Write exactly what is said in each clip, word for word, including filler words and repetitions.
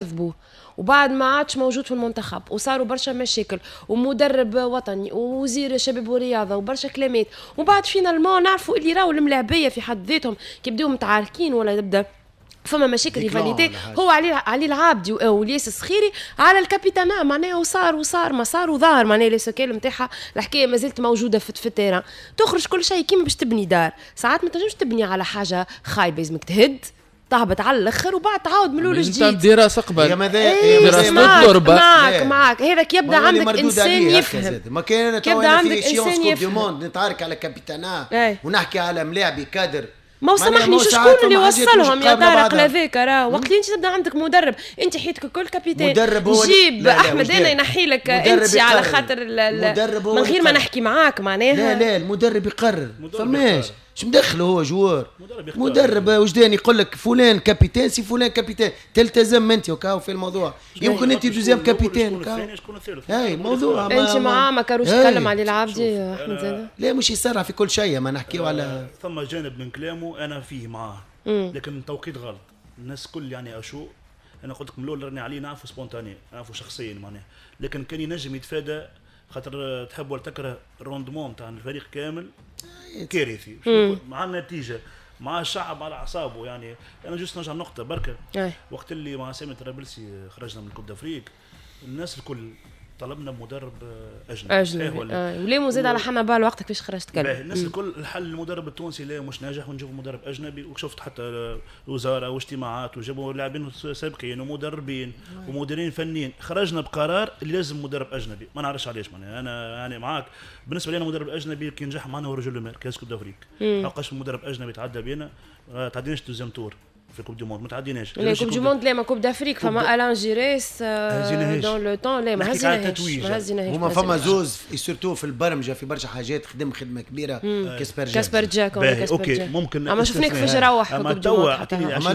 عذبوه وبعد ما عادش موجود في المنتخب وصاروا برشا مشاكل ومدرب وطني ووزير شباب ورياضه وبرشا كلامات وبعد فينا الماء نعرفوا اللي راهو الملاعبيه في حد ذاتهم كي بداو متعاركين ولا يبدا فما مشاكل ريفاليتي هو علي علي العابدي والياس الصخيري على الكابيتانا معناها وصار وصار ما صار وظهر معناها لي سكال نتاعها الحكايه ما زلت موجوده في, في التيران تخرج كل شيء كيما باش تبني دار ساعات ما تنجمش تبني على حاجه خايبه لازمك تهد تهبط على الاخر وبعد تعاود من الاول جديد انت دراسه قبل دراسه الضربه معك معك هذاك يبدا عندك انسان يفهم ما كان يبدا عندك انسان يفهم نتعارك على كابيتانا ونحكي على ملاعبي كادر ما سامحني شو شكون اللي وصلهم يا طارق لذاك راه وقت اللي انت تبدا عندك مدرب انت حيتك كل كابيتان جيب احمد انا ينحي لك انت على خاطر من غير ما نحكي معاك معناها لا لا المدرب يقرر فماش مش مدخله هو جوار مدرب وجداني يقول لك فلان كابيتان سي فلان كابيتان تلتزم انت وكاو في الموضوع يمكن انت دوزيام كابيتان هاي موضوع انت معاه ما كاروش تتكلم على العابدي احمد زاده لا مش يسرع في كل شيء ما نحكيو على ثم جانب من كلامه انا فيه معاه لكن التوقيت غلط الناس كل يعني اشو انا قلت لكم الاول راني عليه نعرفه سبونتاني نعرفه شخصيا معناها لكن كان ينجم يتفادى خاطر تحب ولا تكره الروندمون تاع الفريق كامل كارثي مع النتيجه مع الشعب على اعصابه يعني انا جوست نرجع نقطه بركه وقت اللي مع سامي طرابلسي خرجنا من الكوب دافريك الناس الكل طلبنا مدرب اجنبي اجنبي آه. وليه مزيد على حنا بال وقتك كيفاش خرجت تكلم الناس الكل الحل المدرب التونسي لا مش ناجح ونجيبوا مدرب اجنبي وشفت حتى وزاره واجتماعات وجابوا لاعبين سابقين ومدربين ومديرين فنيين خرجنا بقرار اللي لازم مدرب اجنبي ما نعرفش علاش معناها انا يعني معاك بالنسبه لنا مدرب اجنبي كي نجح معنا هو رجل المال كاس كوب دافريك حقاش مدرب اجنبي تعدى بينا تعديناش دوزيام تور في كوب دي موند ما تعديناش لا كوب دي موند لا ما كوب دافريك فما الان جيريس دون لو طون لا ما هزيناهاش ما هزيناهاش هما فما زوز سورتو في البرمجه في برشا حاجات خدم خدمه كبيره كاسبر جاك كاسبر جاك اوكي ممكن اما شفنا كيفاش روح في كوب دي موند اما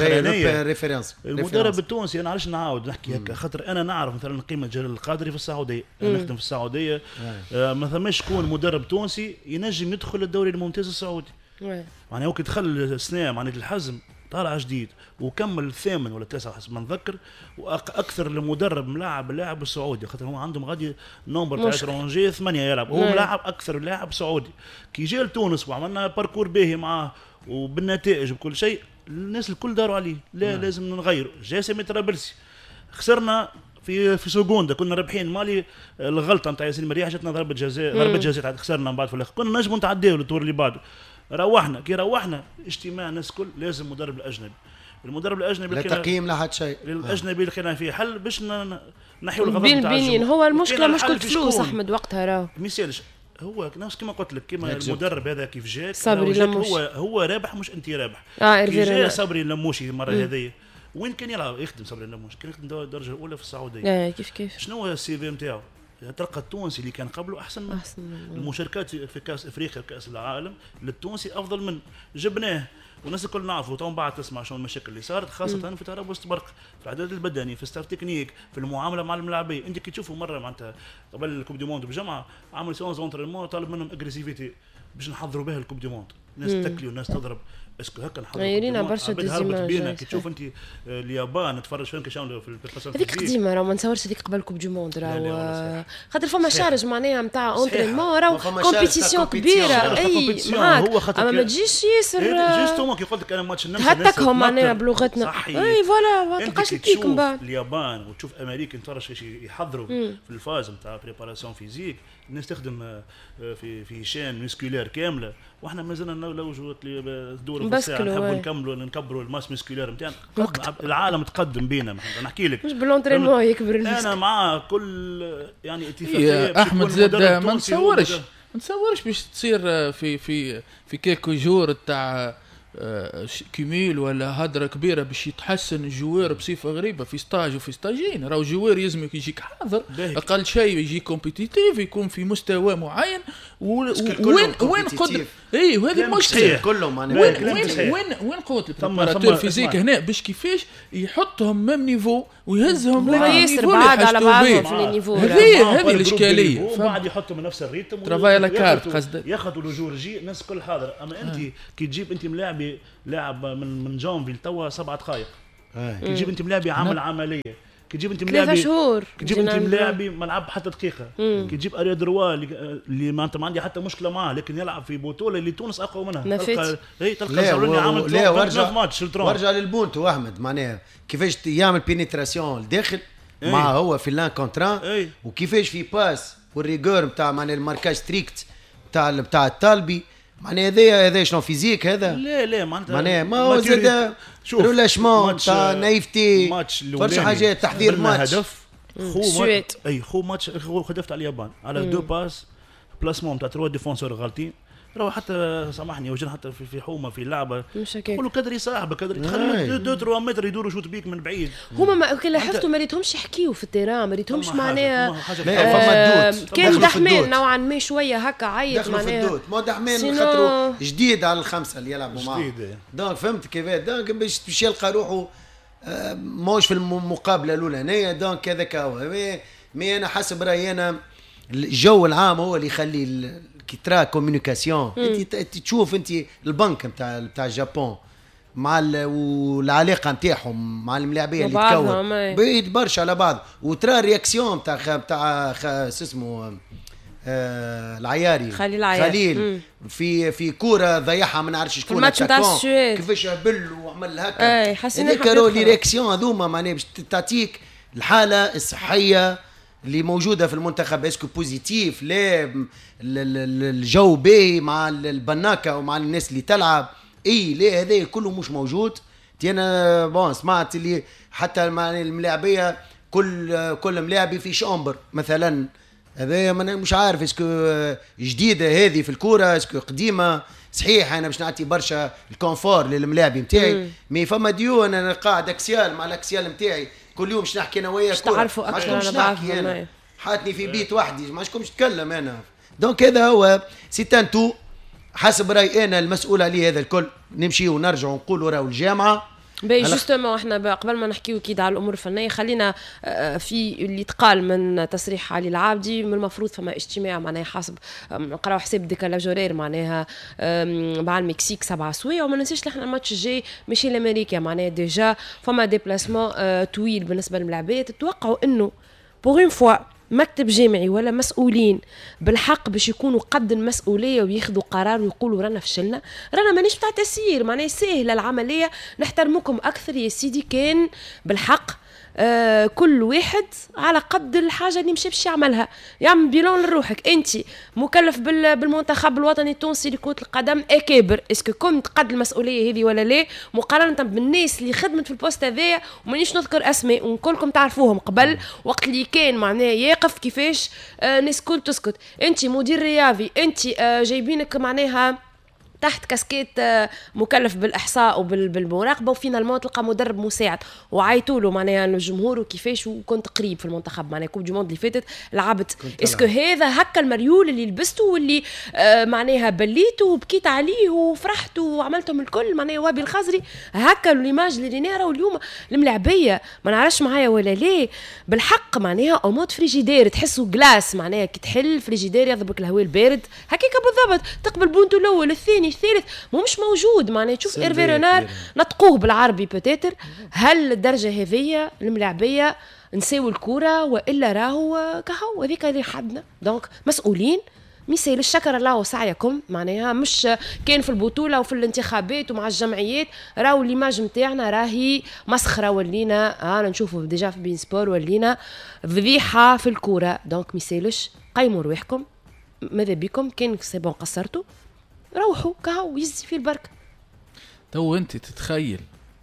لو ريفيرنس المدرب التونسي انا علاش نعاود نحكي هكا خاطر انا نعرف مثلا قيمه جلال القادري في السعوديه انا نخدم في السعوديه ما ثماش شكون مدرب تونسي ينجم يدخل الدوري الممتاز السعودي معناها وقت دخل السنه معناها الحزم طالع جديد وكمل الثامن ولا التاسع حسب ما نذكر واكثر المدرب ملاعب اللاعب السعودي خاطر هم عندهم غادي نومبر تاع ترونجي ثمانيه يلعب هو ملاعب اكثر لاعب سعودي كي جا لتونس وعملنا باركور باهي معاه وبالنتائج وبكل شيء الناس الكل داروا عليه لا نعم. لازم نغيره جا سامي طرابلسي خسرنا في في سكوندا كنا رابحين مالي الغلطه نتاع ياسين مريح جاتنا ضربه جزاء ضربه جزاء خسرنا من بعد في الاخر كنا نجموا نتعداو للدور اللي بعده روحنا كي روحنا اجتماع الناس كل لازم مدرب الاجنبي المدرب الاجنبي لا تقييم لا حد شيء الاجنبي لقينا فيه حل باش نحيوا الغضب بين بينين هو المشكله مشكله فلوس احمد وقتها راه مثالش هو نفس كما قلت لك كما المدرب هذا كيف جاك صبري لموشي هو هو رابح مش انت رابح اه كي جا صبري لموشي المره هذه وين كان يلعب يخدم صبري لموشي كان يخدم الدرجه الاولى في السعوديه اه كيف كيف شنو هو السي في نتاعو تلقى التونسي اللي كان قبله احسن منه احسن منه المشاركات في كاس افريقيا وكاس العالم للتونسي افضل منه جبناه والناس الكل نعرفوا تو بعد تسمع شنو المشاكل اللي صارت خاصه م. في ترابط برق في العدد البدني في ستاف تكنيك في المعامله مع الملاعبين انت كي تشوفوا مره معناتها قبل الكوب دي موند بجمعه عمل سيونس اونترينمون طالب منهم اجريسيفيتي باش نحضروا بها الكوب دي موند الناس تكلي والناس تضرب اسكو هكا نحضروا يرينا برشا ديزيماج كي تشوف انت اليابان تفرج فين كيشاو في البيرسون هذيك قديمه راه ما نتصورش هذيك قبل كوب دي موند راه خاطر فما شارج معناها نتاع اونترينمون راه كومبيتيسيون كبيره اي معاك اما ما تجيش ياسر جوستومون كي قلت لك انا ماتش النمسا هتكهم معناها بلغتنا اي فوالا ما تلقاش البيك من بعد اليابان وتشوف امريكا تفرج فاش يحضروا في الفاز نتاع بريباراسيون فيزيك الناس تخدم في في شان ميسكولير كامله واحنا مازلنا نلوجوا الدور في الساعه نحبوا نكملوا نكبروا الماس ميسكولير نتاعنا العالم تقدم بينا نحكي لك مش بالونترينمون يكبر انا مع كل يعني اتفاقيه احمد زاد ما نتصورش ما نتصورش باش تصير في في في كيكو جور تاع كيميل ولا هدرة كبيرة باش يتحسن الجوار بصفة غريبة في ستاج وفي ستاجين راهو جوار يلزم يجيك حاضر أقل شيء يجي كومبيتيتيف يكون في مستوى معين وين وين قدر اي وهذه المشكلة كلهم وين وين وين وين قوة البريباراتور فيزيك هنا باش كيفاش يحطهم ميم نيفو ويهزهم للنيفو بعد على بعضهم في النيفو هذه هذه الإشكالية وبعد يحطهم نفس الريتم ترافاي لا كارت قصدك ياخذوا الجورجي الناس كل حاضر اما انت كي تجيب انت ملاعب لاعب من من جونفيل توا سبع دقائق كي تجيب انت ملاعبي عامل عمليه، كي تجيب انت ملاعبي ثلاثة شهور، كي تجيب انت ملاعبي ما لعب حتى دقيقه، كي تجيب اريا دروا اللي ما انت ما عندي حتى مشكله معاه لكن يلعب في بطوله اللي تونس اقوى منها، تلقى هي تلقى زروني عامل ثلاثة ماتش ورجع للبونتو احمد معناها كيفاش يعمل بينيتراسيون لداخل مع هو في لان كونتران وكيفاش في باس والريغور نتاع معناها الماركاج ستريكت نتاع بتاع الطالبي معناها هذا هذا شنو فيزيك هذا لا لا معناها ما هو زاد رولاشمون تاع نايفتي برشا حاجات تحضير ماتش هدف خو ماتش اي خو ماتش خو هدف تاع اليابان على دو باس بلاسمون تاع تروا ديفونسور غالطين راهو حتى سامحني وجد حتى في في حومه في لعبه يقولوا كدري صاحبك كدري تخلي دو تروا متر يدوروا شوت بيك من بعيد هما ما كي لاحظتوا ما ريتهمش يحكيوا في التيران ما ريتهمش معناها كان دحمان نوعا ما شويه هكا عيط معناها ما دحمان خاطروا جديد على الخمسه اللي يلعبوا معاه دونك فهمت كيفاه دونك باش باش يلقى روحه موش في المقابله الاولانيه دونك هذاك هو مي انا حسب رايي انا الجو العام هو اللي يخلي كي ترى كوميونيكاسيون انت تشوف انت البنك نتاع نتاع اليابان مع والعلاقه نتاعهم مع الملاعبيه اللي تكون بعيد برشا على بعض وترى الرياكسيون نتاع نتاع اسمه آه العياري خليل العياري خليل مم. في في كوره ضيعها ما نعرفش شكون كيفاش هبل وعمل هكا هذيك راه لي رياكسيون هذوما معناها باش تعطيك الحاله الصحيه اللي موجوده في المنتخب اسكو بوزيتيف لا الجو باهي مع البناكه ومع الناس اللي تلعب اي لا هذا كله مش موجود. انا بون سمعت اللي حتى الملاعبيه كل كل ملاعبي في شامبر مثلا هذا انا مش عارف اسكو جديده هذه في الكوره اسكو قديمه صحيح انا باش نعطي برشا الكونفور للملاعبي نتاعي مي فما ديو انا قاعد اكسيال مع الاكسيال نتاعي كل يوم باش نحكي انا وياك تعرفوا اكثر انا بعرف انا حاتني في بيت وحدي ما شكونش نتكلم انا دونك هذا هو سيتانتو حسب رايي انا المسؤول عليه هذا الكل نمشي ونرجع ونقولوا راهو الجامعه باهي جوستومون احنا قبل ما نحكيو كيد على الامور الفنيه خلينا في اللي تقال من تصريح علي العابدي من المفروض فما اجتماع معناها حسب نقراو حساب ديكالاجورير معناها مع المكسيك سبعة سوايع وما ننساش احنا الماتش الجاي ماشي لامريكا معناها ديجا فما ديبلاسمون طويل بالنسبه للملاعبات تتوقعوا انه بوغ اون فوا مكتب جامعي ولا مسؤولين بالحق باش يكونوا قد المسؤوليه وياخذوا قرار ويقولوا رانا فشلنا رانا مانيش بتاع تسيير معناها سهله العمليه نحترمكم اكثر يا سيدي كان بالحق آه كل واحد على قد الحاجه اللي مشى باش يعملها يعمل بيلون لروحك انت مكلف بالمنتخب الوطني التونسي لكره القدم اكابر اسكو كنت قد المسؤوليه هذه ولا لا مقارنه بالناس اللي خدمت في البوست هذايا ومانيش نذكر اسماء وكلكم تعرفوهم قبل وقت اللي كان معناه يقف كيفاش آه ناس كل تسكت انت مدير رياضي انت آه جايبينك معناها تحت كاسكيت مكلف بالاحصاء وبالمراقبه وفينالمون تلقى مدرب مساعد وعيطوا له معناها الجمهور وكيفاش وكنت قريب في المنتخب معناها كوب دي موند اللي فاتت لعبت اسكو هذا هكا المريول اللي لبسته واللي آه معناها بليته وبكيت عليه وفرحت وعملتهم الكل معناها وابي الخزري هكا ليماج اللي نراه اليوم الملاعبيه ما نعرفش معايا ولا ليه بالحق معناها اومود فريجيدير تحسوا جلاس معناها كي تحل فريجيدير يضربك الهواء البارد هكاك بالضبط تقبل بونتو الاول الثاني الثالث مو مش موجود معناها تشوف إيرفي رونار نطقوه بالعربي بتاتر هل الدرجه هذية الملاعبيه نساوي الكوره والا راهو كهو هذيك اللي حدنا دونك مسؤولين مثال الشكر الله وسعيكم معناها مش كان في البطوله وفي الانتخابات ومع الجمعيات راهو ليماج نتاعنا راهي مسخره ولينا انا نشوفوا ديجا في بين سبور ولينا فضيحه في الكوره دونك مثالش قيموا رواحكم ماذا بكم كان سي بون قصرتوا روحوا كهو يزي في البركة. تو انت تتخيل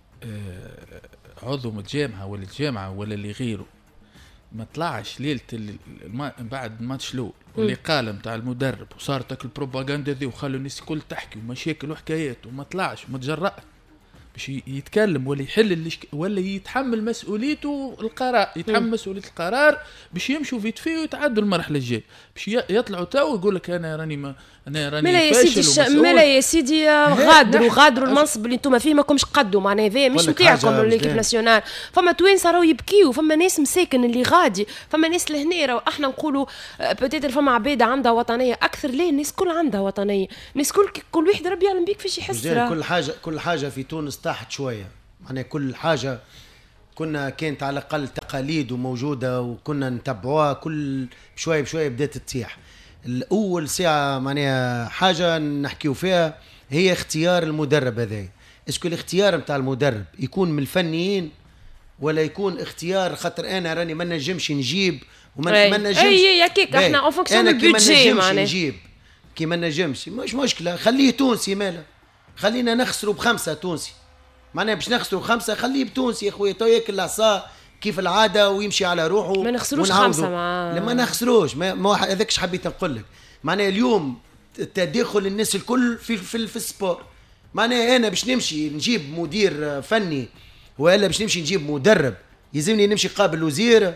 آه عضو من الجامعة ولا الجامعة ولا اللي غيره ما طلعش ليلة الما بعد الماتش الاول واللي قال متاع المدرب وصارت البروباغندا ذي وخلوا الناس الكل تحكي ومشاكل وحكايات وما طلعش وما تجرأ باش يتكلم ولا يحل اللي شك... ولا يتحمل مسؤوليته القرار يتحمل م. مسؤوليه القرار باش يمشوا في تفي ويتعدوا المرحله الجايه باش يطلعوا تو يقول لك انا راني ما انا راني فاشل الش... ملا يا سيدي غادروا غادروا المنصب اللي انتم فيه ماكمش قدوا معناها هذا مش نتاعكم ليكيب ناسيونال فما توانسه راهو يبكيوا فما ناس مساكن اللي غادي فما ناس لهنا راهو احنا نقولوا بوتيتر فما عباده عندها وطنيه اكثر ليه الناس كل عندها وطنيه الناس كل كل واحد ربي يعلم بيك فاش يحس كل حاجه كل حاجه في تونس تحت شويه معناها كل حاجه كنا كانت على الاقل تقاليد وموجوده وكنا نتبعوها كل بشويه بشويه بدات تطيح. الاول ساعه معناها حاجه نحكيو فيها هي اختيار المدرب هذا. اسكو الاختيار نتاع المدرب يكون من الفنيين ولا يكون اختيار خاطر انا راني ما نجمش نجيب وما ما نجمش اي يا كيك احنا اون فونكسيون دو بودجي معناها نجيب كي ما نجمش مش مشكله خليه تونسي ماله خلينا نخسروا بخمسه تونسي معناها باش نخسروا خمسه خليه بتونسي يا خويا تو ياكل العصا كيف العاده ويمشي على روحه ما نخسروش خمسه مع لما نخسروش ما هذاكش حبيت نقول لك معناها اليوم تدخل الناس الكل في في, في السبور معناها انا باش نمشي نجيب مدير فني والا باش نمشي نجيب مدرب يلزمني نمشي قابل وزير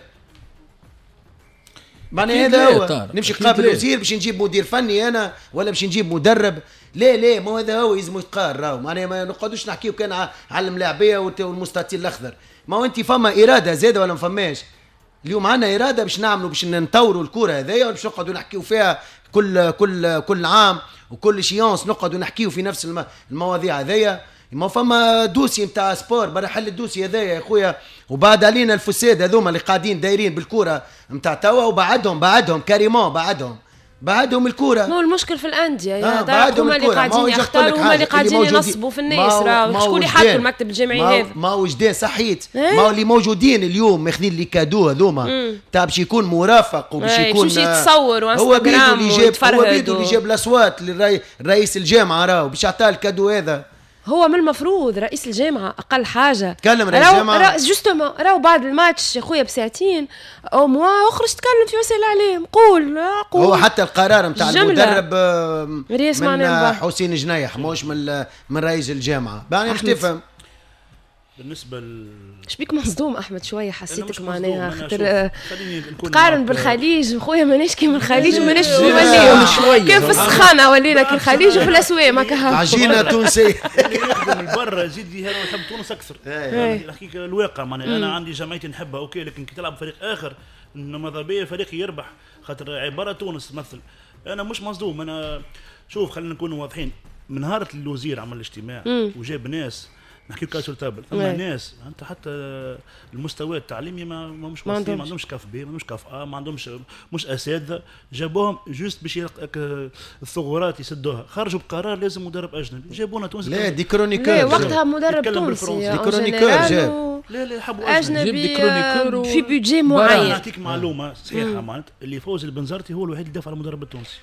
معناها هذا هو نمشي قابل وزير باش نجيب مدير فني انا ولا باش نجيب مدرب لا لا ما هذا هو يلزم يتقال راهو معناها ما نقعدوش نحكيو كان على الملاعبيه والمستطيل الاخضر ما هو انت فما اراده زاده ولا ما فماش اليوم عندنا اراده باش نعملوا باش نطوروا الكره هذيا ولا باش نقعدوا نحكيو فيها كل كل كل عام وكل شيانس نقعدوا نحكيو في نفس المواضيع هذيا ما فما دوسي نتاع سبور برا حل الدوسي هذايا يا خويا وبعد علينا الفساد هذوما اللي قاعدين دايرين بالكره نتاع توا وبعدهم بعدهم كريمون بعدهم بعدهم الكره مو المشكل في الانديه يا آه بعدهم هما اللي قاعدين يختاروا هما اللي قاعدين ينصبوا في الناس راهو شكون اللي حاطوا المكتب الجامعي هذا ما هو وجدان صحيت ما هو اللي موجودين اليوم ماخذين لي كادو هذوما تاع باش يكون مرافق وباش يكون باش يتصور وانستغرام هو بيدو اللي جاب الاصوات لرئيس الجامعه راهو باش يعطاه الكادو هذا هو من المفروض رئيس الجامعه اقل حاجه تكلم رئيس الجامعه جوستومون راهو بعد الماتش يا خويا بساعتين او موا اخرج تكلم في وسائل الاعلام قول قول هو حتى القرار نتاع المدرب من حسين جنيح مش من من رئيس الجامعه يعني باش تفهم بالنسبه ل شبيك مصدوم احمد شويه حسيتك معناها خاطر تقارن بالخليج خويا ماناش كيما الخليج وماناش شويه كيف في السخانه ولينا كي الخليج وفي الاسواق ما كهو عجينه تونسيه نخدم البر زيد انا نحب تونس اكثر نحكيك الواقع معناها انا عندي جمعيتي نحبها اوكي لكن كي تلعب فريق اخر انه ماذا بيا فريق يربح خاطر عباره تونس تمثل انا مش مصدوم انا شوف خلينا نكونوا واضحين من نهار اللوزير عمل الاجتماع وجاب ناس نحكي كاسر تابل ثم ناس انت حتى المستوى التعليمي ما, ما مش ما عندهمش كاف بي ما عندهمش كاف ا ما عندهمش مش اساتذه جابوهم جوست باش الثغرات يسدوها خرجوا بقرار لازم مدرب اجنبي جابونا تونس لا دي كرونيكور لا وقتها مدرب تونسي دي كرونيكور جاب لا لا حبوا اجنبي في بيدجي معين نعطيك معلومه صحيحه معناتها اللي فوز البنزرتي هو الوحيد اللي دافع على المدرب التونسي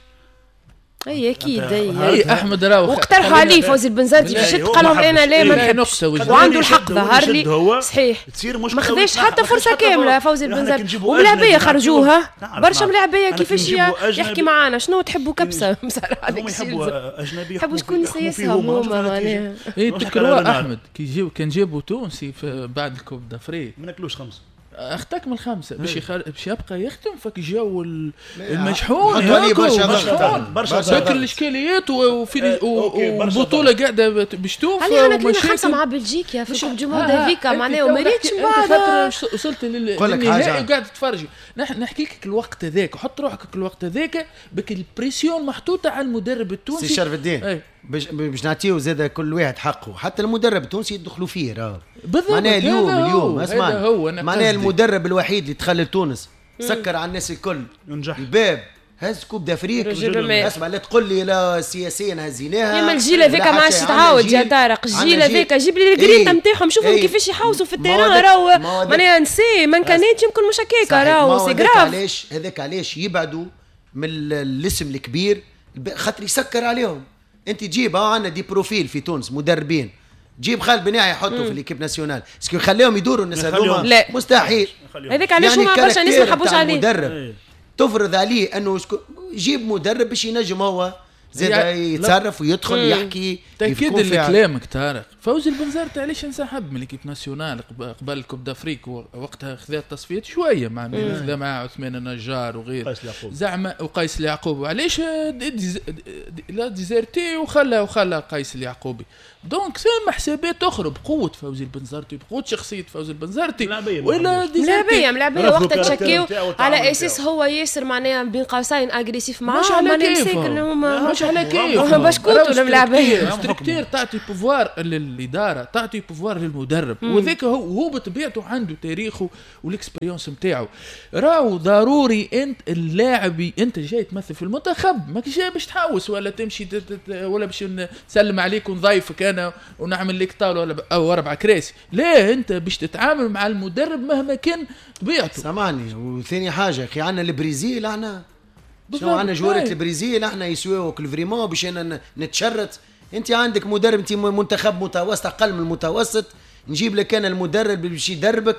اي اكيد اي احمد راهو واقترحوا عليه فوزي البنزرتي باش قال لهم انا لا ما نحبش وعنده الحق ظهر لي صحيح ما خذاش حتى فرصه كامله فوزي البنزرتي وملاعبيه خرجوها برشا ملاعبيه كيفاش يحكي معانا شنو تحبوا كبسه بصراحه هم يحبوا اجنبي يحبوا شكون يسيسهم هما معناها اي تكروا احمد كي يجيو كان جابوا تونسي بعد الكوب دافريك ما ناكلوش خمسه اختك من الخمسه باش يخل... باش يبقى يختم فك جو المشحون مشحون برشا ذاك الاشكاليات وفي وبطوله قاعده باش توفى علينا انا كنا خمسه مع بلجيكا في كوب دو موند هذيك معناها وما ريتش بعد وصلت للنهائي وقاعد تتفرجي نحكي لك الوقت هذاك وحط روحك الوقت هذاك بك البريسيون محطوطه على المدرب التونسي سي شرف الدين باش باش نعطيو زاد كل واحد حقه حتى المدرب التونسي يدخلوا فيه راه معناها اليوم اليوم اسمع معناها المدرب الوحيد اللي دخل لتونس سكر على الناس الكل ينجح الباب هز كوب دافريك اسمع لا تقول لي لا سياسيا هزيناها يا الجيل هذاك ما عادش تعاود يا طارق الجيل هذاك جيب لي الجرينتا نتاعهم شوفهم كيفاش يحوسوا في التيران راهو معناها نسي ما كانتش يمكن مش هكاك راهو سي جراف علاش هذاك علاش يبعدوا من الاسم الكبير خاطر يسكر عليهم انت تجيب اه عندنا دي بروفيل في تونس مدربين جيب خالد بناعي يحطوا في الكيب ناسيونال اسكو يخليهم يدوروا الناس هذوما مستحيل هذاك علاش هما برشا ناس ما حبوش عليه مدرب تفرض عليه انه جيب مدرب باش ينجم هو زاد يتصرف ويدخل مم. يحكي تأكيد لكلامك طارق فوزي البنزرتي علاش انسحب من الكيب ناسيونال قبل الكوب دافريك وقتها خذا التصفيات شويه مع مين خذا مع عثمان النجار وغير زعما وقيس اليعقوبي وعلاش لا ديزيرتي وخلى وخلى قيس اليعقوبي دونك ثم حسابات اخرى بقوه فوزي البنزرتي بقوه شخصيه فوزي البنزرتي ولا ملعبيه ملعبيه وقت تشكيو على اساس هو ياسر معناها بين قوسين اجريسيف معاه مش على كيفهم مش مش على كيف باش كنتوا الملاعبيه ستركتير تعطي بوفوار للاداره تعطي بوفوار للمدرب وذاك هو هو بطبيعته عنده تاريخه والاكسبيريونس نتاعو راهو ضروري انت اللاعبي انت جاي تمثل في المنتخب ماكش جاي باش تحوس ولا تمشي ولا باش نسلم عليك ونضيفك انا ونعمل لك طاوله ولا او اربع كراسي لا انت باش تتعامل مع المدرب مهما كان طبيعته. سامعني وثاني حاجه اخي عندنا البرازيل احنا شنو عندنا جوارات البرازيل احنا يسويوك الفريمون باش انا نتشرط. انت عندك مدرب انت منتخب متوسط اقل من المتوسط نجيب لك انا المدرب باش يدربك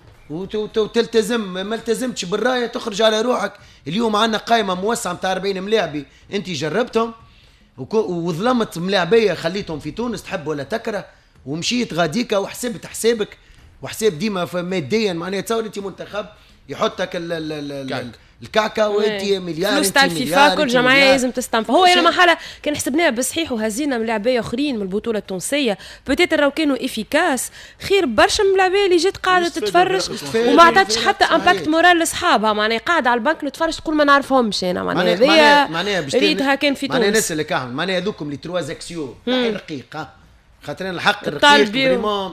وتلتزم ما التزمتش بالرايه تخرج على روحك. اليوم عندنا قائمه موسعه نتاع أربعين ملاعبي انت جربتهم وظلمت ملاعبيه خليتهم في تونس تحب ولا تكره ومشيت غاديكا وحسبت حسابك وحساب ديما ماديا معناها تصور انت منتخب يحطك الكعكه وانت مليار فلوس تاع الفيفا كل جمعيه لازم تستنفع. هو انا محاله كان حسبناها بصحيح وهزينا ملاعبيه اخرين من البطوله التونسيه بوتيتر راهو كانوا افيكاس خير برشا ملاعبيه اللي جات قاعده تتفرج وما عطاتش حتى امباكت مورال لاصحابها معناها قاعده على البنك نتفرج تقول ما نعرفهمش انا معناها هذيا ريتها كان في تونس. معناها نسالك احمد معناها هذوكم لي تروا اكسيو تاع الرقيق خاطر الحق الرقيق فريمون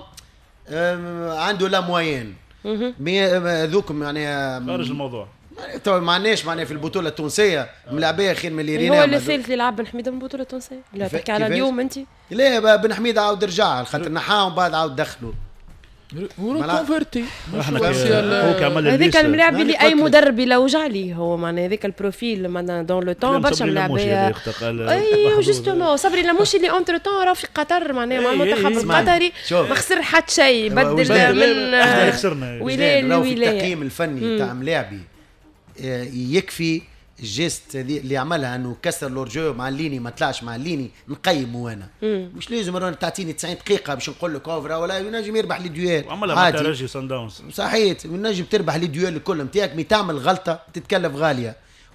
عنده لا موين مي هذوكم يعني خارج الموضوع تو ما عندناش معناها في البطوله التونسيه ملاعبيه خير من اللي رينا. هو اللي الثالث اللي لعب بن حميده من البطوله التونسيه لا تحكي على اليوم انت لا بن حميده عاود رجع خاطر نحاهم بعد عاود دخلوا وركونفرتي هو كمل هذيك الملاعب اللي اي مدرب يلوج عليه هو معناها هذيك البروفيل معناها دون لو طون برشا ملاعبيه اي جوستومون صبري لاموشي اللي اونتر طون راه في قطر معناها مع المنتخب القطري ما خسر حتى شيء بدل من احنا خسرنا ولايه لولايه. التقييم الفني تاع ملاعبي يكفي الجيست اللي عملها انه كسر لورجو مع الليني ما طلعش مع الليني نقيمه انا مش لازم رانا تعطيني تسعين دقيقه باش نقول لك اوفرا ولا ينجم يربح لي دويل عملها مع ترجي سان داونز صحيح ينجم تربح لي دويل الكل نتاعك مي تعمل غلطه تتكلف غاليه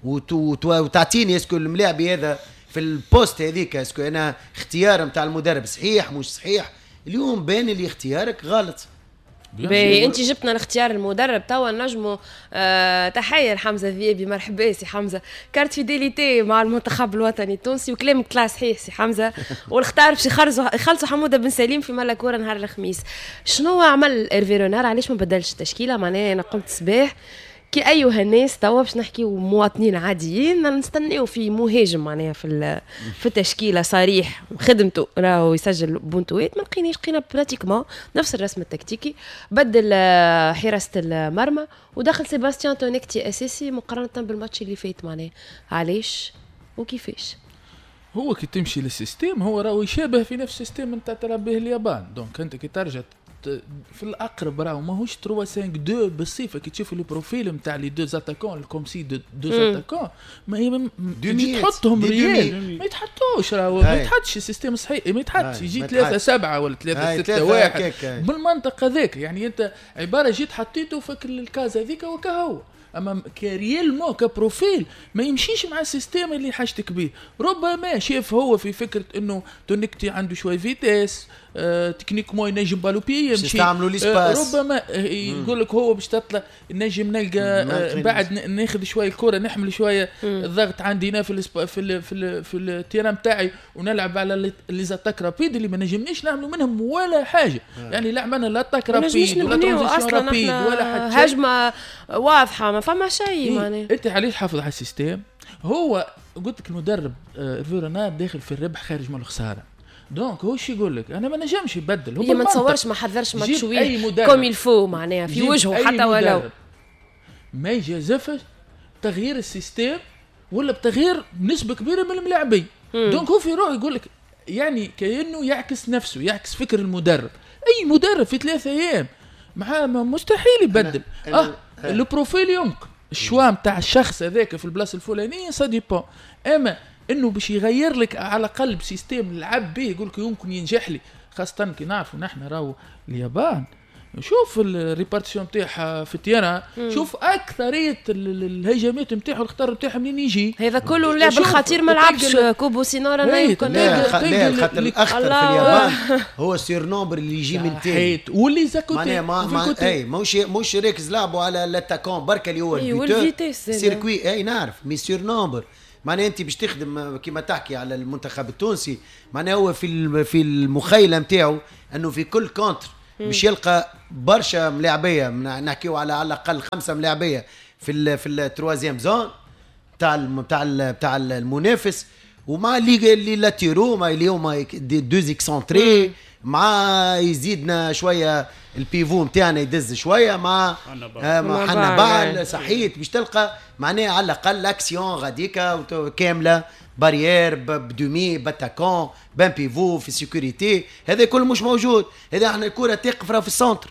وتعطيني اسكو الملاعبي هذا في البوست هذيك اسكو انا اختيار نتاع المدرب صحيح مش صحيح. اليوم بان اللي اختيارك غلط. باهي انت جبتنا لاختيار المدرب توا نجموا آه تحيه لحمزه ذيابي مرحبا سي حمزه كارت فيديليتي مع المنتخب الوطني التونسي وكلام كلاس صحيح سي حمزه والاختار باش يخرجوا يخلصوا حموده بن سليم في مالا كوره نهار الخميس. شنو عمل ايرفي رونار علاش ما بدلش التشكيله معناها انا قمت صباح كي ايها الناس توا باش نحكيو مواطنين عاديين نستناو في مهاجم معناها في في التشكيله صريح خدمته راهو يسجل بونتوات ما لقيناش لقينا براتيكمون نفس الرسم التكتيكي بدل حراسه المرمى ودخل سيباستيان تونيكتي اساسي مقارنه بالماتش اللي فات معناها علاش وكيفاش. هو كي تمشي للسيستم هو راهو يشابه في نفس السيستم نتاع تلعب به اليابان دونك انت كي ترجع في الاقرب راهو ماهوش ثلاثة خمسة اثنين بالصفه كي تشوف البروفيل نتاع لي دو اتاكون كوم سي دو دو اتاكون ما تجي تحطهم ريال ما يتحطوش راهو ما يتحطش السيستم صحيح ما يتحطش يجي ثلاثة سبعة ولا ثلاثة ستة واحد بالمنطق هذاك يعني انت عباره جيت حطيته في الكاز هذيك وكهو اما كريال مو كبروفيل ما يمشيش مع السيستم اللي حاجتك به. ربما شاف هو في فكره انه تونيكتي عنده شويه فيتاس آه تكنيك مو ينجم بالو بي يمشي آه ربما يقول لك هو باش تطلع نجم نلقى آه بعد ناخذ شويه الكره نحمل شويه الضغط عندي هنا في ال في ال في, ال في التيران نتاعي ونلعب على لي زاتاك رابيد اللي ما نجمنيش نعملوا منهم ولا حاجه يعني لا عملنا لا تاك رابيد ولا ترانزيشن رابيد ولا حتى هجمه واضحه ما فما شيء معناها. انت علاش حافظ على السيستم هو قلت لك المدرب فيرونار داخل في الربح خارج من الخساره دونك هو شو يقول لك انا ما نجمش يبدل هو ما تصورش ما حضرش ماتشوي كوم يلفو معناها في وجهه حتى ولو ما يجازفش تغيير السيستم ولا بتغيير نسبه كبيره من الملاعبين دونك هو في روح يقول لك يعني كأنه يعكس نفسه يعكس فكر المدرب. اي مدرب في ثلاثة ايام معاه مستحيل يبدل أنا أنا اه البروفيل يمكن الشوام تاع الشخص هذاك في البلاصه الفلانيه سا ديبون اما انه باش يغير لك على قلب سيستم نلعب به يقول لك يمكن ينجح لي خاصه كي نعرفوا نحن راهو اليابان شوف الريبارتيشن نتاعها في التيران شوف اكثريه الهجمات نتاعها الخطر نتاعها منين يجي هذا كله اللعب الخطير ما لعبش كوبو سينارا لا يمكن لا خاطر الاخطر في اليابان هو سيرنومبر اللي يجي من تاني واللي زاكوتي معناها ما اي مش مش ريكز لعبوا على الاتاكون برك اللي هو الفيتور سيركوي اي نعرف مي سيرنومبر معناها انت باش تخدم كما تحكي على المنتخب التونسي، معناها هو في في المخيله نتاعو انه في كل كونتر باش يلقى برشا ملاعبيه، نحكيو على على الاقل خمسه ملاعبيه في ال في التروازيام زون تاع تاع تاع المنافس، ومع اللي اللي لاتيرو ما اليوم دوز اكسونتري، مع يزيدنا شويه البيفو نتاعنا يدز شويه مع مع حنبال صحيت باش تلقى معناها على الاقل اكسيون غاديكا كامله بارير بدومي باتاكون بان بيفو في السيكوريتي، هذا كل مش موجود. هذا احنا الكره تقف في السنتر،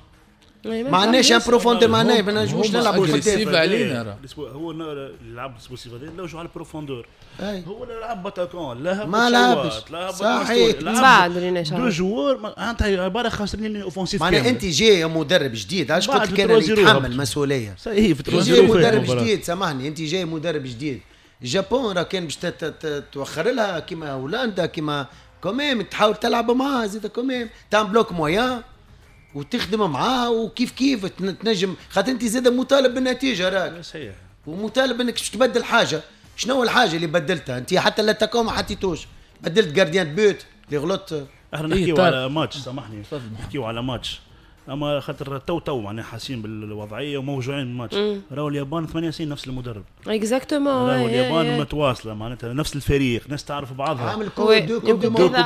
ما عندناش ان بروفوندور، ما عندناش ما نجموش نلعبوا الكتيف علينا. هو يلعب سبوسيف لا جو على البروفوندور، هو اللي لعب باتاكون لا ما لعبش صحيح بعد ريناش دو جوار انت عباره خاسرين اوفنسيف كامل. معناها انت جاي مدرب جديد، علاش قلت لك انا يتحمل مسؤوليه صحيح في جاي مدرب جديد. سامحني انت جاي مدرب جديد، اليابان راه كان باش توخر لها كيما هولندا كيما كوميم تحاول تلعب معاه زيد كوميم تعمل بلوك مويان وتخدم معاه وكيف كيف تنجم، خاطر انت زاد مطالب بالنتيجه راك صحيح، ومطالب انك باش تبدل حاجه. شنو الحاجه اللي بدلتها انت؟ حتى لا تكون ما حطيتوش، بدلت جارديان بيوت اللي غلط. احنا نحكيو على ماتش، سامحني نحكيو على ماتش، اما خاطر تو تو معناها حاسين بالوضعيه وموجوعين بالماتش. راهو اليابان ثمانية سنين نفس المدرب اكزاكتومون، راهو اليابان متواصله معناتها نفس الفريق، ناس تعرف بعضها، عامل كو دو كوب دو موند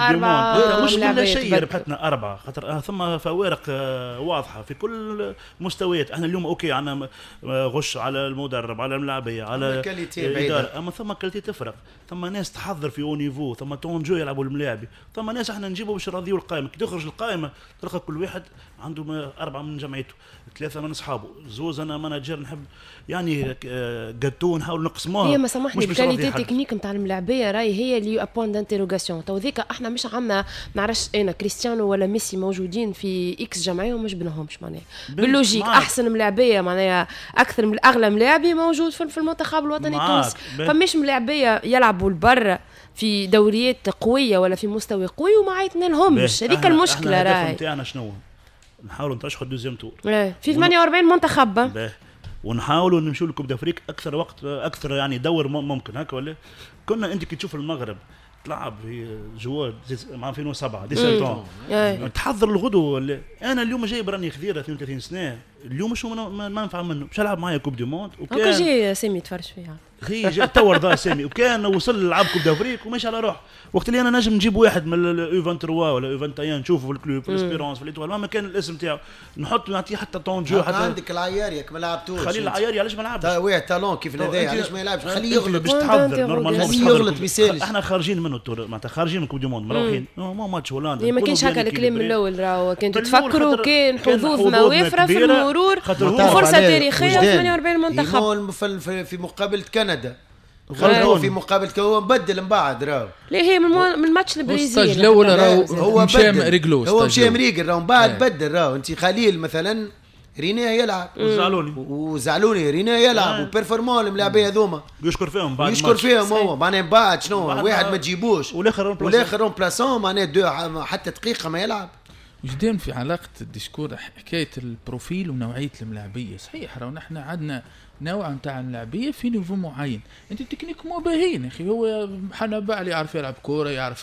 مش من لا شيء ربحتنا اربعه، خاطر ثم فوارق واضحه في كل مستويات. احنا اليوم اوكي عندنا غش على المدرب على الملاعبيه على الاداره، اما ثم كاليتي تفرق، ثم ناس تحضر في او نيفو، ثم تونجو يلعبوا الملاعبي، ثم ناس احنا نجيبوا باش نراضيو القائمه. كي تخرج القائمه تلقى كل واحد عنده أربعة من جمعيته، ثلاثة من أصحابه، زوز أنا مانجر نحب يعني قدو نحاول نقسموها. هي ما سامحني الكاليتي تكنيك نتاع الملاعبيه راهي هي اللي ابوان دانتيروغاسيون. تو ذيك احنا مش عندنا نعرفش انا كريستيانو ولا ميسي موجودين في اكس جمعيه ومش بينهمش معناها باللوجيك احسن ملاعبيه معناها اكثر من اغلى ملاعبي موجود في المنتخب الوطني التونسي، فمش ملاعبيه يلعبوا البر في دوريات قويه ولا في مستوى قوي وما عيطنا لهمش. هذيك المشكله راهي نتاعنا شنو نحاولوا نترشحوا الدوزيام تور في ثمانية وأربعين منتخب، ونحاولوا نمشوا لكوب دافريك اكثر وقت اكثر يعني دور ممكن هكا. ولا كنا انت كي تشوف المغرب تلعب في جوار مع ألفين وسبعة ديسمبر تحضر الغدو. انا اليوم جايب راني خذيره اثنين وثلاثين سنه، اليوم شو ما ننفع منه باش العب معايا كوب دي موند. وكان جاي سامي يتفرج فيها هي جا تور ذا سامي، وكان وصل للعب كوب دافريك وماشي على روح. وقت اللي انا نجم نجيب واحد من الاو ثلاثة وعشرين ولا او واحد وعشرين نشوفه في الكلوب في الاسبيرونس في الايطوال ما كان الاسم تاعو نحط نعطيه حتى طون جو. حتى عندك العياري ما لعبتوش، خلي العياري علاش ما لعبش؟ تا ويه تالون كيف هذايا علاش ما يلعبش؟ خليه يغلط باش تحضر نورمالمون باش يغلط بيسالش. احنا خارجين منه التور معناتها خارجين من كوب دي موند مروحين ما ماتش هولندا ما كانش هكا الكلام من الاول. راهو كنتوا تفكروا كان حظوظ موافره في المرور وفرصه تاريخيه ثمانية وأربعين منتخب في مقابله كندا، خلوه في مقابله هو مبدل من بعد. راهو لا هي من من ماتش البرازيل الستاج الاول راهو هو مشى رجلو، هو مشى مريقل راهو من بعد بدل. راهو انت خليل مثلا رينا يلعب وزعلوني وزعلوني رينا يلعب وبيرفورمون الملاعبيه هذوما يشكر فيهم بعد يشكر فيهم هو معناها بعد شنو واحد ما تجيبوش والاخر والاخر اون بلاسون معناها حتى دقيقه ما يلعب. وجدان في علاقه الديسكور حكايه البروفيل ونوعيه الملاعبيه. صحيح راهو نحن عندنا نوع نتاع اللاعبيه في نيفو معين. انت تكنيك مو باهين اخي، هو حنبال يعرف يلعب كوره يعرف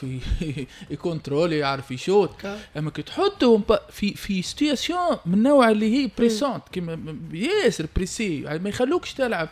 يكونترول يعرف يشوت، اما كي تحطه في في سيتوياسيون من النوع اللي هي بريسونت كيما ياسر بريسي ما يخلوكش تلعب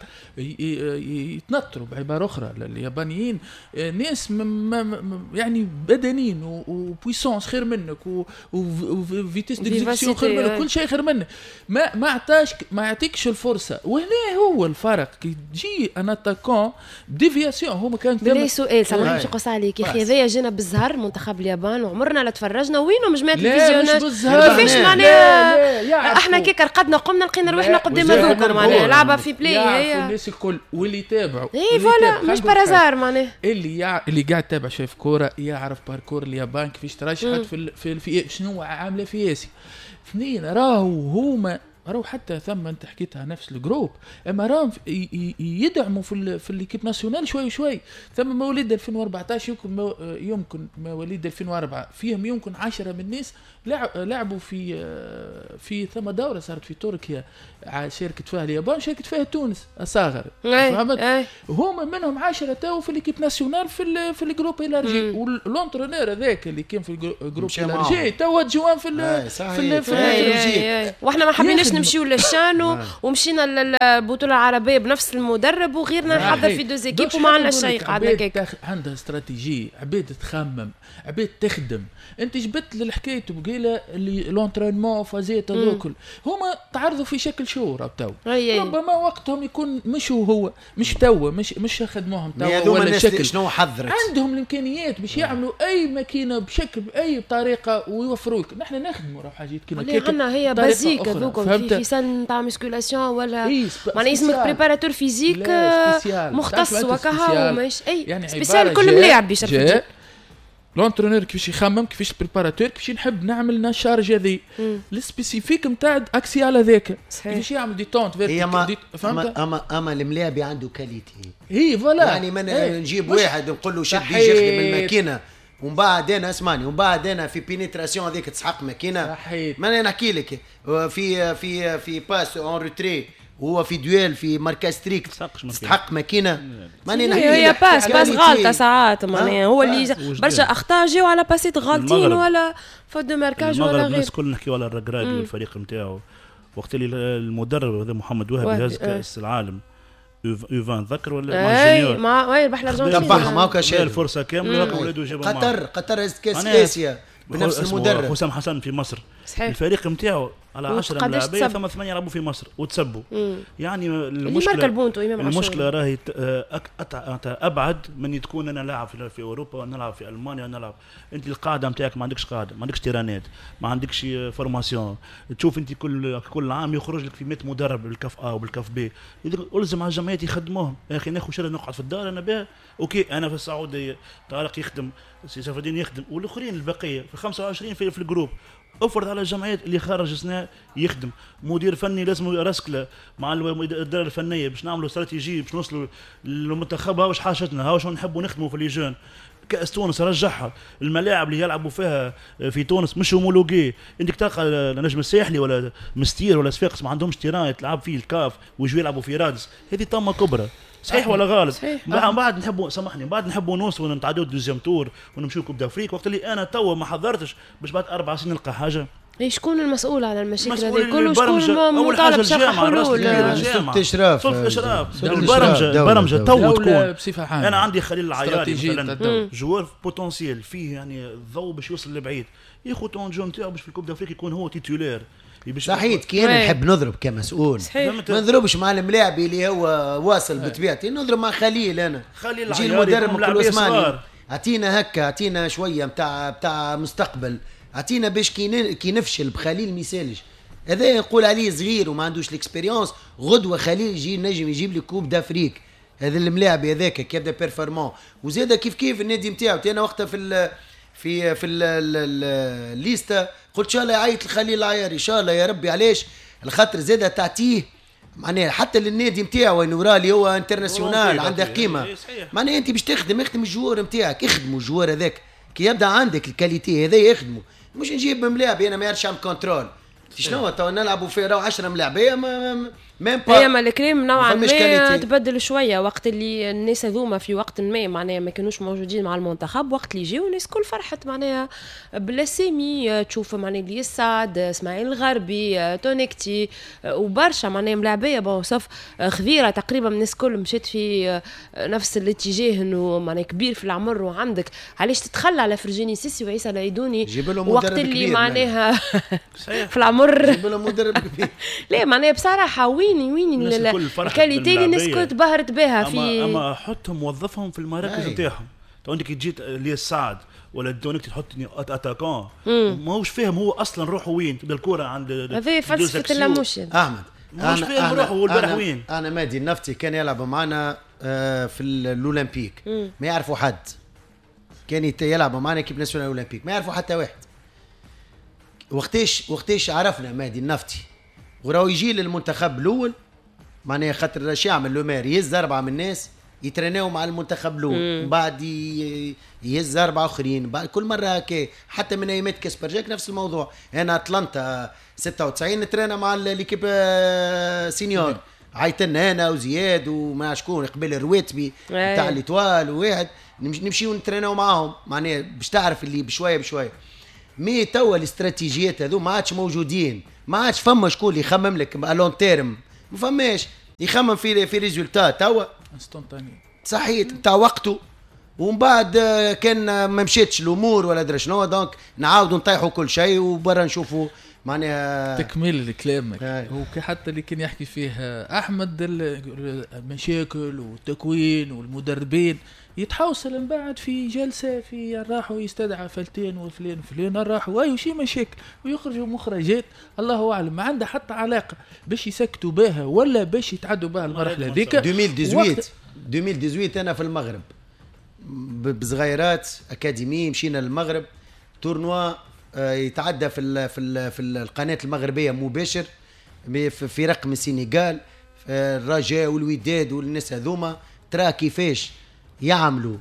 يتنطروا بعباره اخرى. اليابانيين ناس يعني بدنيين وبويسونس خير منك وفيتيس ديكزيكسيون خير منك، كل شيء خير منك، ما ما عطاش ما يعطيكش الفرصه. وهنا هو الفرق كي تجي ان اتاكون ديفياسيون. هو ما كان بلي سؤال صراحه باش نقص عليك يا اخي، هذايا جينا بالزهر منتخب اليابان وعمرنا لا تفرجنا وينو مجموعه الفيزيونات كيفاش معناها احنا كي رقدنا قمنا لقينا روحنا قدام هذوكم معناها لعبه في بلاي هي الناس الكل واللي يتابعوا اي فوالا مش بارازار معناها اللي يع... اللي قاعد تابع شايف كوره يعرف باركور اليابان كيفاش ترشحت في في, في شنو عامله في اسيا. اثنين راهو هما راهو حتى ثم انت حكيتها نفس الجروب، اما راهم يدعموا في في ليكيب ناسيونال شوي شوي. ثم مواليد ألفين وأربعطاش يمكن مو يمكن مواليد ألفين وأربعة فيهم يمكن عشرة من الناس لعبوا في في ثم دوره صارت في تركيا شاركت فيها اليابان، شاركت فيها تونس اصاغر، فهمت؟ هما منهم عشرة تو في ليكيب ناسيونال في في الجروب الارجي، واللونترونور هذاك اللي كان في الجروب الارجي تو جوان في ال في في واحنا ما حبيناش نمشيو للشان ومشينا للبطوله العربيه بنفس المدرب وغيرنا نحضر في دو زيكيب وما عندنا شيء قاعدنا هكاك. عندها استراتيجيه، عباد تخمم، عباد تخدم. انت جبت للحكايه بقيله اللي لونترينمون فازيت هذوكل هما تعرضوا في شكل شو راه تو ربما وقتهم يكون مش هو مش تو مش مش خدموهم تو ولا شكل شنو حضرت عندهم الامكانيات باش يعملوا اي ماكينه بشكل باي طريقه ويوفروك. نحن نخدموا راه حاجات كيما هيك عندنا هي بازيك هذوك في, في سن تاع ميسكولاسيون ولا إيه معناها اسمك بريباراتور فيزيك مختص وكها ومش اي يعني سبيسيال كل ملاعب بيشرف لونترونور كيفاش يخمم كيفاش البريباراتور كيفاش نحب نعمل لنا الشارج هذه السبيسيفيك نتاع اكسيال هذاك كيفاش يعمل دي طونت فهمت. اما اما اما الملاعب عنده كاليتي اي فوالا يعني من ايه. نجيب واحد نقول له شد يجي يخدم الماكينه ومن بعد انا اسمعني ومن بعد انا في بينيتراسيون هذيك تسحق ماكينه ما انا نحكي لك في في في باس اون روتري هو في دويل في مركز ستريكت تستحق ماكينه ماني نحكي هي باس باس غلطه ساعات معناها هو اللي برشا اخطاء جاوا على باسيت غالطين ولا فود دو ماركاج ولا غير. الناس الكل نحكيو على الركراكي والفريق نتاعو وقت اللي المدرب هذا محمد وهبي هز كاس العالم يوفان ذكر ولا مع الجونيور مع وين ربح الارجنتين تبعهم هاكا شيء الفرصه كامله ولاده جابوا قطر قطر هز كاس اسيا بنفس المدرب حسام حسن في مصر صحيح. الفريق نتاعو على عشرة لاعبين ثم ثمانية يلعبوا في مصر وتسبوا يعني المشكله المشكله راهي ابعد من تكون انا لاعب في اوروبا ونلعب في المانيا ونلعب انت القاعده نتاعك ما عندكش قاعده ما عندكش تيرانات ما عندكش فورماسيون تشوف انت كل كل عام يخرج لك في مئة مدرب بالكاف ا وبالكاف بي الزم على الجمعيات يخدموهم يا اخي ناخذ شهر نقعد في الدار انا بها اوكي انا في السعوديه طارق يخدم سي سيف الدين يخدم والاخرين البقيه في خمسة وعشرين في, في الجروب افرض على الجمعيات اللي خارج سنة يخدم مدير فني لازم يرسكله مع الاداره الفنيه باش نعملوا استراتيجيه باش نوصلوا للمنتخب ها واش حاجتنا ها واش نحبوا نخدموا في ليجون. كاس تونس رجعها الملاعب اللي يلعبوا فيها في تونس مش هومولوجي انك تلقى النجم الساحلي ولا مستير ولا صفاقس ما عندهمش تيران تلعب فيه الكاف ويجوا يلعبوا في رادس هذه طامه كبرى صحيح ولا غلط؟ بعد نحبوا سامحني بعد نحبوا نوصلوا نتعدوا دوزيام تور ونمشيو كوب دافريك وقت اللي انا توا ما حضرتش باش بعد اربع سنين نلقى حاجه. اي شكون المسؤول على المشاكل هذه كله شكون مطالب شرح حلول سلطة اشراف سلطة اشراف البرمجه البرمجه تو تكون انا عندي خليل العياري مثلا جوار بوتنسيال فيه يعني الضوء باش يوصل لبعيد ياخذ طونجون نتاعو باش في الكوب دافريك يكون هو تيتولير صحيح كي انا نحب نضرب كمسؤول ما نضربش مع الملاعب اللي هو واصل بطبيعتي نضرب مع خليل انا خليل جي المدرب نقول اسمعني اعطينا هكا اعطينا شويه نتاع بتاع مستقبل اعطينا باش كي كي نفشل بخليل ما يسالش هذا يقول عليه صغير وما عندوش الاكسبيريونس غدوه خليل يجي نجم يجيب لي كوب دافريك هذا الملاعب هذاك كي يبدا بيرفورمون وزاد كيف كيف النادي نتاعو انا وقتها في ال في في الليسته قلت ان شاء الله يعيط الخليل العياري ان شاء الله يا ربي علاش الخاطر زاده تعطيه معناها حتى للنادي نتاعو انه رالي هو انترناسيونال عنده قيمه معناها انت باش تخدم اخدم الجوار نتاعك اخدموا الجوار هذاك كي يبدا عندك الكاليتي هذا يخدموا مش نجيب ملاعب انا ما يعرفش عن كنترول شنو تو نلعبوا في راهو عشرة ملاعبيه ما ميم با هي ما الكريم نوعا ما تبدل شويه وقت اللي الناس هذوما في وقت ما معناها ما كانوش موجودين مع المنتخب وقت اللي جاوا الناس كل فرحت معناها بالاسامي تشوف معناها اللي يسعد اسماعيل الغربي تونيكتي وبرشا معناها ملاعبيه بون صف خذيره تقريبا الناس كل مشات في نفس الاتجاه انه معناها كبير في العمر وعندك علاش تتخلى على فرجيني سيسي وعيسى العيدوني وقت اللي معناها في العمر جيب لهم مدرب كبير لا معناها بصراحه وين وين الكاليتي اللي الناس كنت بهرت بها في اما احطهم وظفهم في المراكز نتاعهم تو عندك جيت لي سعد ولا دونك تحطني اتاكون ماهوش فاهم هو اصلا روحه وين تبدا الكره عند هذه فلسفه اللاموشن احمد ماهوش فاهم روحه والبارح وين انا مادي النفتي كان يلعب معنا في الاولمبيك ما يعرفوا حد كان يلعب معنا كيب ناسيونال اولمبيك ما يعرفوا حتى واحد وقتاش وقتاش عرفنا مادي النفتي وراو يجي للمنتخب الاول معناها خاطر اش يعمل لو مير يهز اربعه من الناس يتريناو مع المنتخب الاول بعد يهز اربعه اخرين بعد كل مره هكا حتى من ايامات كاسبرجاك نفس الموضوع. انا اتلانتا ستة وتسعين نترينا مع ليكيب سينيور عيطنا انا وزياد وما شكون قبل الرواتبي تاع ليتوال وواحد نمشيو نتريناو معاهم معناها باش تعرف اللي بشويه بشويه. مي توا الاستراتيجيات هذو ما عادش موجودين ما عادش فما شكون اللي يخمم لك الون تيرم ما فماش يخمم في في ريزولتا توا انستونتاني صحيح تاع وقته ومن بعد كان ما مشيتش الامور ولا درا شنو دونك نعاودوا نطيحوا كل شيء وبرا نشوفوا معناها تكميل لكلامك. هو حتى اللي كان يحكي فيه احمد المشاكل والتكوين والمدربين يتحوصل من بعد في جلسه في راحوا يستدعى فلتين وفلان وفلان راحوا اي شيء مشاكل ويخرجوا مخرجات الله اعلم ما عندها حتى علاقه باش يسكتوا بها ولا باش يتعدوا بها المرحله هذيك. ألفين وثمانية عشر ألفين وثمانية عشر انا في المغرب بصغيرات اكاديمي مشينا للمغرب تورنوا يتعدى في ال في ال في القناه المغربيه مباشر في رقم السنغال الرجاء والوداد والناس هذوما ترى كيفاش يعملوا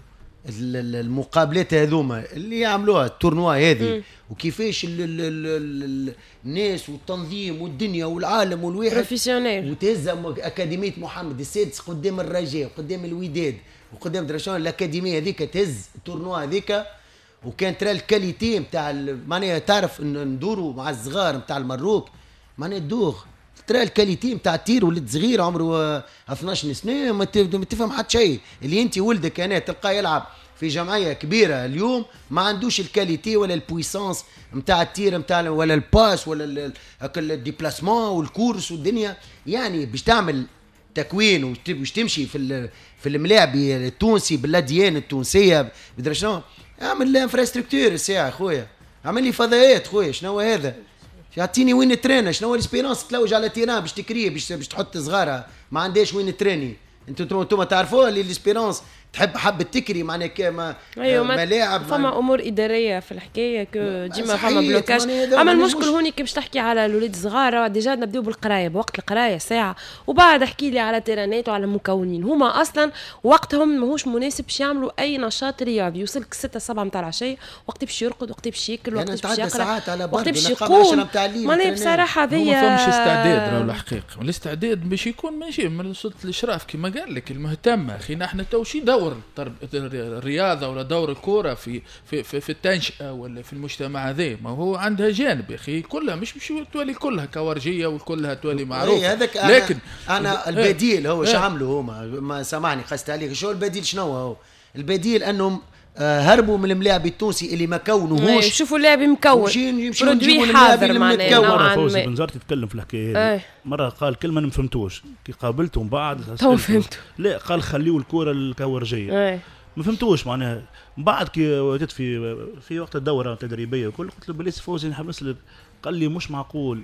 المقابلات هذوما اللي يعملوها التورنوا هذه وكيفاش ال ال ال الناس والتنظيم والدنيا والعالم والواحد بروفيسيونيل وتهز اكاديميه محمد السادس قدام الرجاء وقدام الوداد وقدام درشان الاكاديميه هذيك تهز التورنوا هذيك وكان ترى الكاليتي نتاع معناها تعرف ندوروا مع الصغار نتاع المروك معناها تدوغ ترى الكاليتي نتاع التير ولد صغير عمره اثناش سنه ما تفهم حتى شيء اللي انت ولدك انا تلقاه يلعب في جمعيه كبيره اليوم ما عندوش الكاليتي ولا البويسانس نتاع التير نتاع ولا الباس ولا الديبلاسمون والكورس والدنيا يعني باش تعمل تكوين وباش تمشي في في الملاعب التونسي بالاديان التونسيه بدرا شنو اعمل لي انفراستركتور الساعه خويا اعمل لي فضايات خويا شنو هذا يعطيني وين ترينا شنو الاسبيرانس تلوج على تيران باش تكريه باش باش تحط صغارها ما عندهاش وين تريني انتم انتم تعرفوها اللي الاسبيرانس تحب حبة تكري معناها كما أيوة ملاعب فما امور اداريه في الحكايه كو ديما فما بلوكاج. اما المشكل هوني كي باش تحكي على الولاد الصغار ديجا نبداو بالقرايه بوقت القرايه ساعه وبعد احكي لي على تيرانات وعلى مكونين هما اصلا وقتهم ماهوش مناسب باش يعملوا اي نشاط رياضي يوصلك ستة سبعة نتاع العشيه وقت باش يرقد وقت باش ياكل وقت باش يقرا وقت باش يقوم معناها بصراحه هذيا ما فماش استعداد راهو الحقيقه الاستعداد باش يكون ماشي من سلطه الاشراف كما قال لك المهتمه اخينا احنا تو شي دور الرياضه ولا دور الكوره في في في, في التنشئه ولا في المجتمع هذا ما هو عندها جانب يا اخي كلها مش مش تولي كلها كورجيه وكلها تولي معروفه لكن انا, أنا البديل هو ايش عملوا هما ما سامعني قصت عليك شو البديل شنو هو البديل انهم هربوا من الملاعب التونسي اللي ما كونوهوش شوفوا لاعب مكون برودوي حاضر معناها مره فوزي بن زرت يتكلم في الحكايه هذه مره قال كلمه ما فهمتوش كي قابلته من بعد تو فهمت لا قال خليوا الكره الكورجيه ما فهمتوش معناها من بعد كي وجدت في في وقت الدوره التدريبيه وكل قلت له بليس فوزي نحب نسالك قال لي مش معقول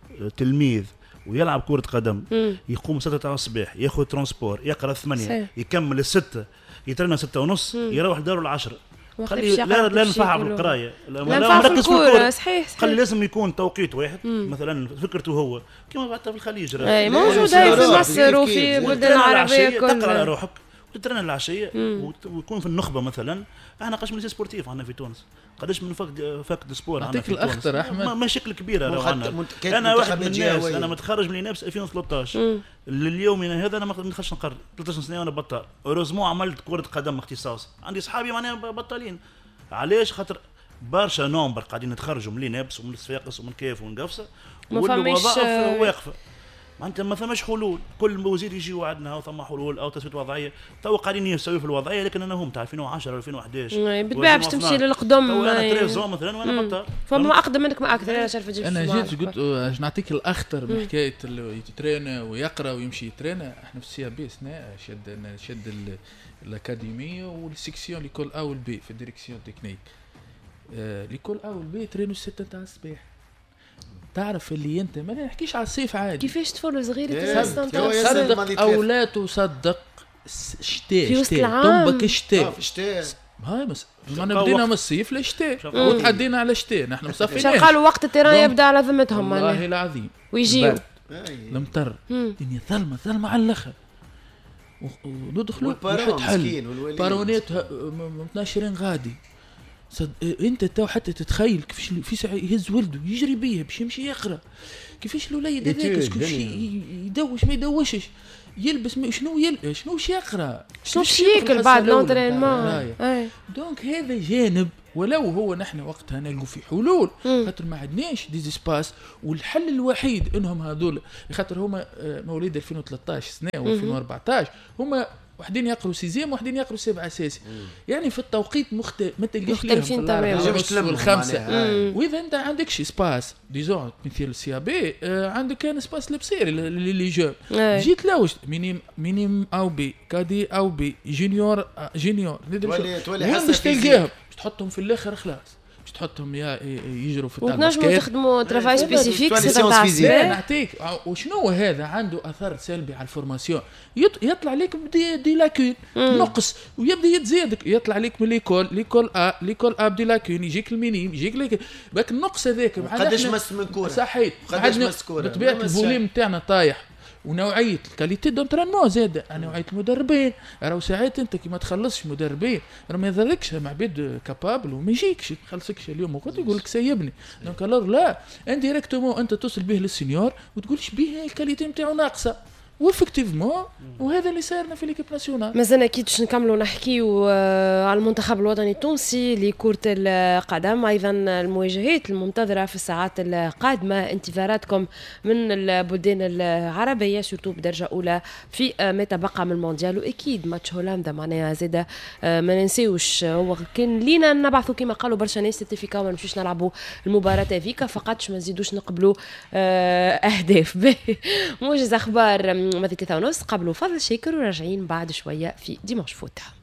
تلميذ ويلعب كرة قدم مم. يقوم ستة تاع الصباح ياخذ ترانسبور يقرا ثمانية يكمل الستة يترنى ستة ونص مم. يروح داره العشرة قال لا لا نفع في القرايه لا مركز في الكوره صحيح قال لي لازم يكون توقيت واحد مم. مثلا فكرته هو كما بعد في الخليج اي موجود هاي في مصر وفي بلدان العربيه كلها تقرا روحك وتترن العشيه ويكون في النخبه مثلا احنا قاش من سبورتيف عندنا في تونس قداش من فقد فقد سبور عندنا في تونس احمد مشاكل كبيره راهو عندنا انا واحد من الناس انا متخرج من لينابس ألفين وثلاثة عشر لليومنا هذا انا ما نخرجش نقرر ثلاث عشرة سنه وانا بطال اوروزمون عملت كره قدم اختصاص عندي اصحابي معناها بطالين علاش خاطر برشا نومبر قاعدين يتخرجوا من لينابس ومن الصفاقس ومن كيف ومن قفصه والوظائف واقفه معناتها ما ثماش حلول كل وزير يجي وعدنا او ثم حلول او تثبيت وضعيه تو قاعدين يسويوا في الوضعيه لكن انا هم تاع ألفين وعشرة ألفين وأحد عشر بالطبيعه باش تمشي للقدم انا تريزون مثلا وانا بطل فما اقدم منك ما اكثر انا شرف تجيب انا جيت قلت باش نعطيك الاخطر من حكايه يترينا ويقرا ويمشي يترينا احنا في السي بي سنا شد شد الاكاديميه والسيكسيون لكل ا والبي في الديريكسيون تكنيك لكل ا والبي ترينوا ستة تاع الصباح تعرف اللي انت ما نحكيش على الصيف عادي كيفاش طفل صغير يتصدق صدق او لا تصدق شتاء في وسط العام طنبك شتاء في الشتاء هاي مس ما بدينا من الصيف للشتاء وتعدينا على الشتاء نحن مصفيين قالوا وقت التيران يبدا على ذمتهم والله العظيم ويجيو المطر الدنيا ظلمه ظلمه على الاخر وندخلوا والبارون مسكين والوليد بارونات متناشرين غادي صد... انت تو حتى تتخيل كيفاش في ساعه يهز ولده يجري بيه باش يمشي يقرا كيفاش الوليد هذاك كيفاش يدوش ما يدوشش يلبس ما شنو يل... شنو باش يقرا شنو باش ياكل بعد لونترينمون دونك هذا جانب ولو هو نحن وقتها نلقوا في حلول خاطر ما عندناش دي سباس والحل الوحيد انهم هذول خاطر هما مواليد ألفين وثلاثة عشر سنه و ألفين وأربعة عشر هما وحدين يقروا سيزيم وحدين يقروا سبعة اساسي يعني في التوقيت مختلف ما تلقاش مختلفين تماما والخمسه واذا انت عندك شي سباس ديزون مثل السي بي آه عندك كان سباس لبصيري اللي جو جيت لوش مينيم مينيم او بي كادي او بي جونيور جونيور تولي باش تلقاهم باش تحطهم في الاخر خلاص باش تحطهم يجروا في التعب وتنجموا تخدموا ترافاي سبيسيفيك تاع نعطيك وشنو هذا عنده اثر سلبي على الفورماسيون يطلع لك بدي دي لاكون نقص ويبدا يتزيدك يطلع لك من ليكول ليكول ا ليكول ا بدي لاكون يجيك المينيم يجيك لك باك النقص هذاك قداش مس من كوره صحيح قداش مس كوره بطبيعه الفوليم تاعنا طايح ونوعيه الكاليتي دونترينمون زاد نوعيه المدربين راهو ساعات انت كي ما تخلصش مدربين راه ما يظلكش مع عباد كابابل وما يجيكش تخلصكش اليوم وقت يقول لك سيبني دونك الور لا انديريكتومون انت توصل به للسينيور وتقولش به الكاليتي نتاعو ناقصه وفكتيفمون وهذا اللي صايرنا في ليكيب ناسيونال. مازال اكيد باش نكملوا نحكيو على المنتخب الوطني التونسي لكرة القدم، ايضا المواجهات المنتظره في الساعات القادمه، انتظاراتكم من البلدان العربيه سورتو بدرجه اولى في ما تبقى من المونديال، واكيد ماتش هولندا معناها زاده ما ننساوش هو كان لينا نبعثوا كما قالوا برشا ناس سيرتيفيكا وما نمشيوش نلعبوا المباراه هذيك فقط ما نزيدوش نقبلوا اهداف. موجز اخبار مثل ثلاثة ونص قبلوا فضل شاكر وراجعين بعد شويه في ديماش فوت.